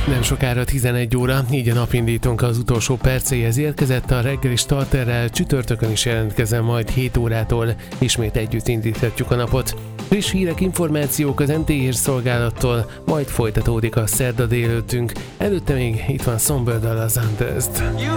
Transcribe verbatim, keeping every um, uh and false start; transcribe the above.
Nem sokára tizenegy óra, így a napindítónk az utolsó percéhez érkezett, a reggeli starterrel csütörtökön is jelentkezem, majd hét órától ismét együtt indíthatjuk a napot. Friss hírek, információk az em té hír szolgálattól, majd folytatódik a szerda délőttünk. Előtte még itt van Songbird-dal az Undressed.